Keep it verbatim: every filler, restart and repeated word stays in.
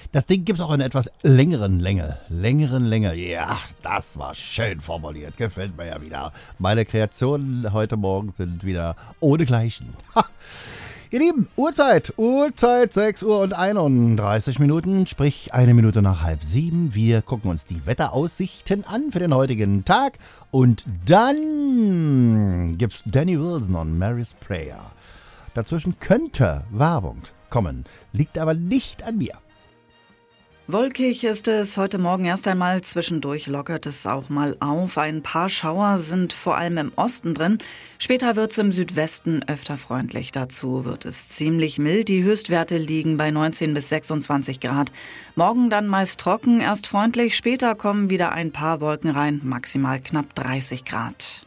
Das Ding gibt es auch in etwas längeren Länge. Längeren Länge. Ja, das war schön formuliert. Gefällt mir ja wieder. Meine Kreationen heute Morgen sind wieder ohnegleichen. Ha. Ihr Lieben, Uhrzeit. Uhrzeit sechs Uhr und einunddreißig Minuten, sprich eine Minute nach halb sieben. Wir gucken uns die Wetteraussichten an für den heutigen Tag. Und dann gibt's Danny Wilson und Mary's Prayer. Dazwischen könnte Werbung kommen, liegt aber nicht an mir. Wolkig ist es heute Morgen erst einmal, zwischendurch lockert es auch mal auf. Ein paar Schauer sind vor allem im Osten drin. Später wird es im Südwesten öfter freundlich. Dazu wird es ziemlich mild. Die Höchstwerte liegen bei neunzehn bis sechsundzwanzig Grad. Morgen dann meist trocken, erst freundlich. Später kommen wieder ein paar Wolken rein, maximal knapp dreißig Grad.